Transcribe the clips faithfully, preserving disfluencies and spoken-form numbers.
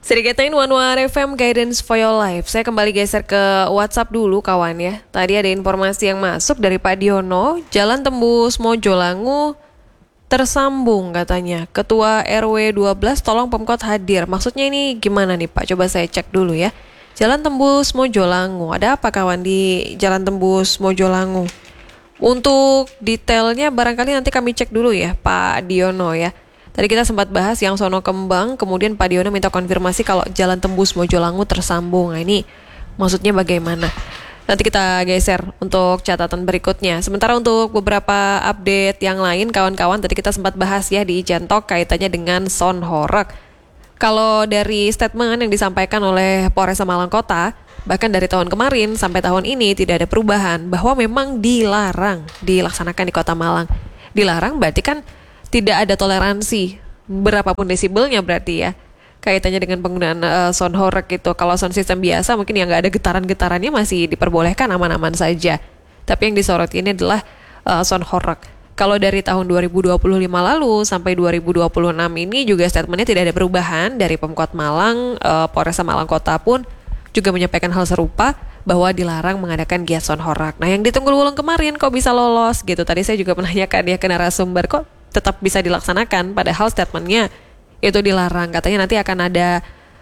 Sedikatain One One F M Guidance for Your Life. Saya kembali geser ke WhatsApp dulu kawan ya. Tadi ada informasi yang masuk dari Pak Diono, Jalan Tembus Mojolangu tersambung katanya. Ketua R W dua belas tolong Pemkot hadir. Maksudnya ini gimana nih Pak? Coba saya cek dulu ya. Jalan Tembus Mojolangu. Ada apa kawan di Jalan Tembus Mojolangu? Untuk detailnya barangkali nanti kami cek dulu ya Pak Diono ya. Tadi kita sempat bahas yang Sono Kembang, kemudian Pak Diono minta konfirmasi kalau Jalan Tembus Mojolangu tersambung. Nah ini maksudnya bagaimana? Nanti kita geser untuk catatan berikutnya. Sementara untuk beberapa update yang lain, kawan-kawan tadi kita sempat bahas ya di Jantok kaitannya dengan Son Horeg. Kalau dari statement yang disampaikan oleh Polres Malang Kota, bahkan dari tahun kemarin sampai tahun ini tidak ada perubahan bahwa memang dilarang dilaksanakan di Kota Malang. Dilarang berarti kan tidak ada toleransi berapapun desibelnya berarti ya. Kaitannya dengan penggunaan uh, sound horeg gitu. Kalau sound system biasa mungkin yang nggak ada getaran-getarannya masih diperbolehkan aman-aman saja. Tapi yang disorot ini adalah uh, sound horeg. Kalau dari tahun dua ribu dua puluh lima lalu sampai dua ribu dua puluh enam ini juga statementnya tidak ada perubahan dari Pemkot Malang, uh, Polres Malang Kota pun juga menyampaikan hal serupa bahwa dilarang mengadakan giat sound horeg. Nah yang di Tunggul-Wulung kemarin kok bisa lolos gitu. Tadi saya juga menanyakan ya ke narasumber kok tetap bisa dilaksanakan, padahal statementnya itu dilarang. Katanya nanti akan ada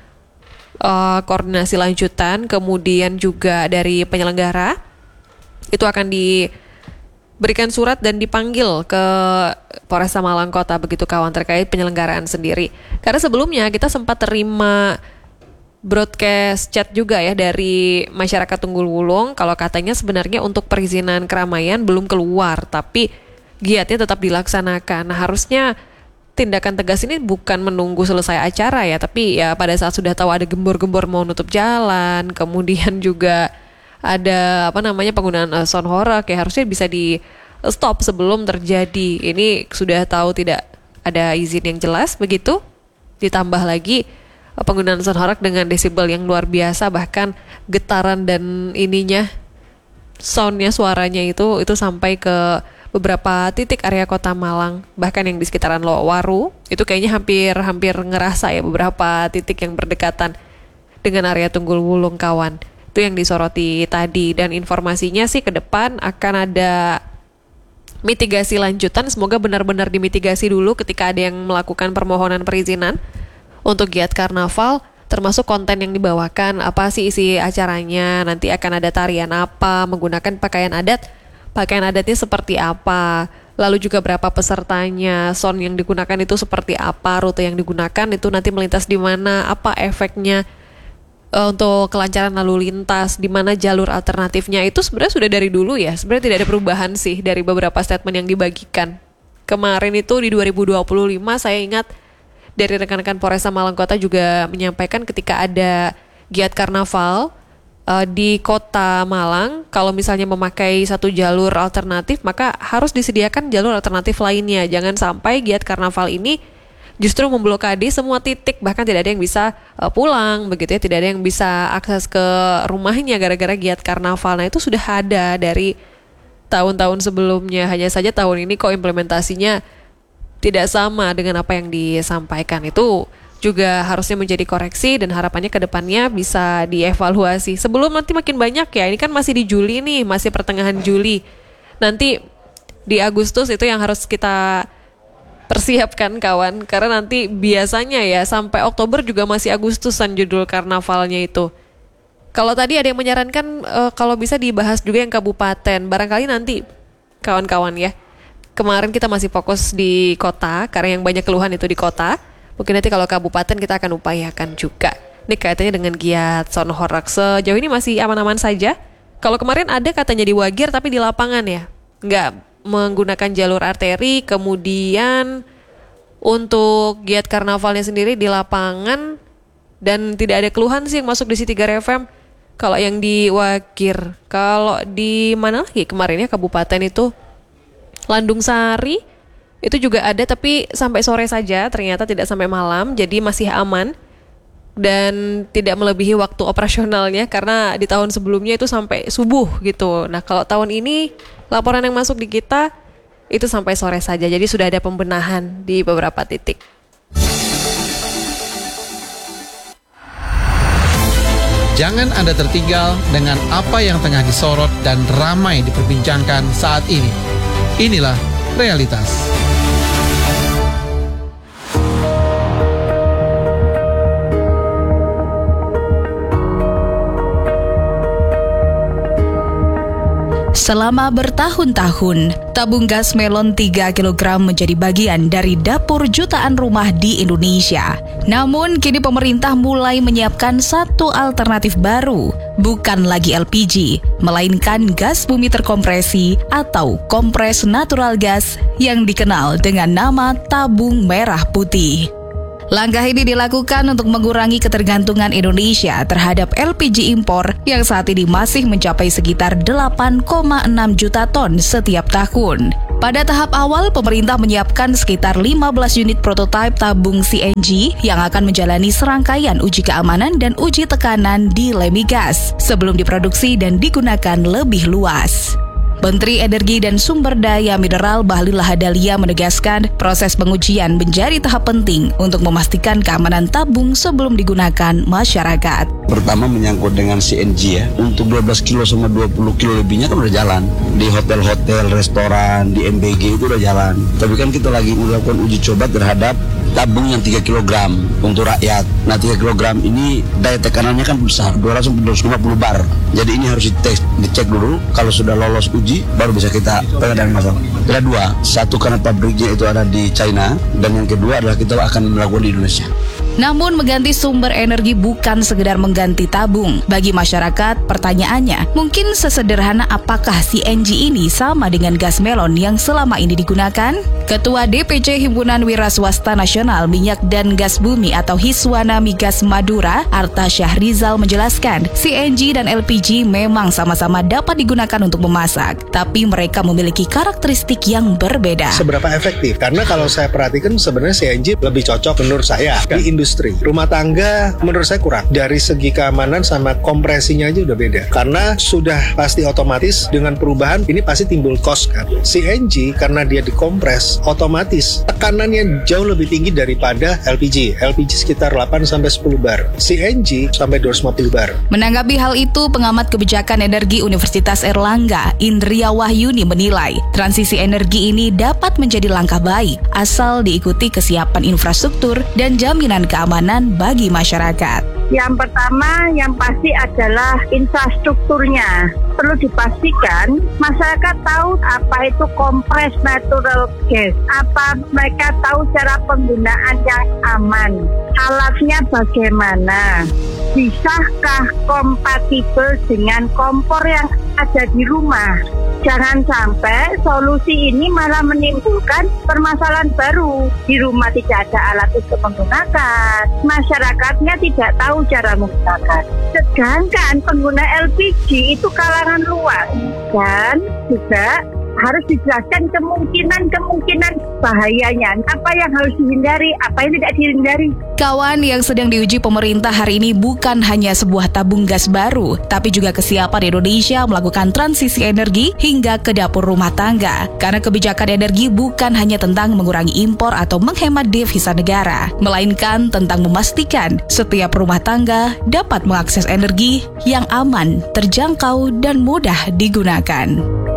uh, koordinasi lanjutan, kemudian juga dari penyelenggara itu akan diberikan surat dan dipanggil ke Polres Malang Kota begitu kawan terkait penyelenggaraan sendiri. Karena sebelumnya kita sempat terima broadcast chat juga ya dari masyarakat Tunggul-Wulung kalau katanya sebenarnya untuk perizinan keramaian belum keluar, tapi giatnya tetap dilaksanakan. Nah harusnya tindakan tegas ini bukan menunggu selesai acara ya, tapi ya pada saat sudah tahu ada gembor-gembor mau nutup jalan, kemudian juga ada apa namanya penggunaan uh, sound horeg ya harusnya bisa di stop sebelum terjadi. Ini sudah tahu tidak ada izin yang jelas begitu, ditambah lagi uh, penggunaan sound horeg dengan desibel yang luar biasa, bahkan getaran dan ininya soundnya suaranya itu itu sampai ke beberapa titik area Kota Malang, bahkan yang di sekitaran Lowaru itu kayaknya hampir-hampir ngerasa ya beberapa titik yang berdekatan dengan area Tunggul-Wulung kawan. Itu yang disoroti tadi, dan informasinya sih ke depan akan ada mitigasi lanjutan. Semoga benar-benar dimitigasi dulu ketika ada yang melakukan permohonan perizinan untuk giat karnaval, termasuk konten yang dibawakan, apa sih isi acaranya, nanti akan ada tarian apa, menggunakan pakaian adat. Pakaian adatnya seperti apa, lalu juga berapa pesertanya, sound yang digunakan itu seperti apa, rute yang digunakan itu nanti melintas di mana, apa efeknya uh, untuk kelancaran lalu lintas, di mana jalur alternatifnya. Itu sebenarnya sudah dari dulu ya, sebenarnya tidak ada perubahan sih dari beberapa statement yang dibagikan. Kemarin itu di dua ribu dua puluh lima saya ingat dari rekan-rekan Polres Malang Kota juga menyampaikan ketika ada giat karnaval Uh, di Kota Malang, kalau misalnya memakai satu jalur alternatif, maka harus disediakan jalur alternatif lainnya. Jangan sampai giat karnaval ini justru memblokade semua titik, bahkan tidak ada yang bisa uh, pulang, begitu ya, tidak ada yang bisa akses ke rumahnya gara-gara giat karnaval. Nah itu sudah ada dari tahun-tahun sebelumnya, hanya saja tahun ini kok implementasinya tidak sama dengan apa yang disampaikan. Itu juga harusnya menjadi koreksi dan harapannya ke depannya bisa dievaluasi. Sebelum nanti makin banyak ya, ini kan masih di Juli nih, masih pertengahan Juli. Nanti di Agustus itu yang harus kita persiapkan kawan, karena nanti biasanya ya sampai Oktober juga masih Agustusan judul karnavalnya itu. Kalau tadi ada yang menyarankan uh, kalau bisa dibahas juga yang kabupaten, barangkali nanti kawan-kawan ya. Kemarin kita masih fokus di kota, karena yang banyak keluhan itu di kota. Mungkin nanti kalau kabupaten kita akan upayakan juga. Ini kaitannya dengan giat sound horeg. Sejauh ini masih aman-aman saja. Kalau kemarin ada katanya di Wagir tapi di lapangan ya, nggak menggunakan jalur arteri. Kemudian untuk giat karnavalnya sendiri di lapangan dan tidak ada keluhan sih yang masuk di City Gar F M. Kalau yang di Wagir, kalau di mana lagi kemarinnya kabupaten itu Landung Sari. Itu juga ada tapi sampai sore saja, ternyata tidak sampai malam, jadi masih aman dan tidak melebihi waktu operasionalnya karena di tahun sebelumnya itu sampai subuh gitu. Nah kalau tahun ini laporan yang masuk di kita itu sampai sore saja, jadi sudah ada pembenahan di beberapa titik. Jangan Anda tertinggal dengan apa yang tengah disorot dan ramai diperbincangkan saat ini. Inilah realitas. Selama bertahun-tahun, tabung gas melon tiga kilogram menjadi bagian dari dapur jutaan rumah di Indonesia. Namun, kini pemerintah mulai menyiapkan satu alternatif baru, bukan lagi L P G, melainkan gas bumi terkompresi atau kompres natural gas yang dikenal dengan nama tabung merah putih. Langkah ini dilakukan untuk mengurangi ketergantungan Indonesia terhadap L P G impor yang saat ini masih mencapai sekitar delapan koma enam juta ton setiap tahun. Pada tahap awal, pemerintah menyiapkan sekitar lima belas unit prototipe tabung C N G yang akan menjalani serangkaian uji keamanan dan uji tekanan di Lemigas sebelum diproduksi dan digunakan lebih luas. Menteri Energi dan Sumber Daya Mineral Bahlil Lahadalia menegaskan proses pengujian menjadi tahap penting untuk memastikan keamanan tabung sebelum digunakan masyarakat. Pertama menyangkut dengan C N G ya, untuk dua belas kilo sama dua puluh kilo lebihnya kan udah jalan. Di hotel-hotel, restoran, di M B G itu udah jalan. Tapi kan kita lagi melakukan uji coba terhadap tabung yang tiga kilogram untuk rakyat. Nah tiga kilogram ini daya tekanannya kan besar, dua ratus sampai dua ratus lima puluh bar. Jadi ini harus dicek, dicek dulu, kalau sudah lolos uji baru bisa kita pengendalian masalah. Ada dua, satu karena pabriknya itu ada di China, dan yang kedua adalah kita akan melakukan di Indonesia. Namun mengganti sumber energi bukan sekedar mengganti tabung. Bagi masyarakat, pertanyaannya, mungkin sesederhana apakah C N G ini sama dengan gas melon yang selama ini digunakan? Ketua D P C Himpunan Wira Swasta Nasional Minyak dan Gas Bumi atau Hiswana Migas Madura, Arta Syahrizal menjelaskan, C N G dan L P G memang sama-sama dapat digunakan untuk memasak, tapi mereka memiliki karakteristik yang berbeda. Seberapa efektif? Karena kalau saya perhatikan sebenarnya C N G lebih cocok menurut saya di industri. Rumah tangga menurut saya kurang. Dari segi keamanan sama kompresinya aja udah beda. Karena sudah pasti otomatis dengan perubahan ini pasti timbul cost kan. C N G karena dia dikompres otomatis tekanannya jauh lebih tinggi daripada L P G. L P G sekitar delapan sampai sepuluh bar. C N G sampai dua ratus lima puluh bar. Menanggapi hal itu, pengamat kebijakan energi Universitas Erlangga, Indria Wahyuni menilai, transisi energi ini dapat menjadi langkah baik asal diikuti kesiapan infrastruktur dan jaminan keamanan bagi masyarakat. Yang pertama, yang pasti adalah infrastrukturnya. Perlu dipastikan masyarakat tahu apa itu kompres natural gas, apa mereka tahu cara penggunaan yang aman, alatnya bagaimana, bisakah kompatibel dengan kompor yang ada di rumah. Jangan sampai solusi ini malah menimbulkan permasalahan baru. Di rumah tidak ada alat untuk menggunakan, masyarakatnya tidak tahu cara menggunakan. Sedangkan pengguna L P G itu kalangan luas dan juga harus dijelaskan kemungkinan-kemungkinan bahayanya, apa yang harus dihindari, apa yang tidak dihindari. Kawan, yang sedang diuji pemerintah hari ini bukan hanya sebuah tabung gas baru, tapi juga kesiapan Indonesia melakukan transisi energi hingga ke dapur rumah tangga. Karena kebijakan energi bukan hanya tentang mengurangi impor atau menghemat devisa negara, melainkan tentang memastikan setiap rumah tangga dapat mengakses energi yang aman, terjangkau, dan mudah digunakan.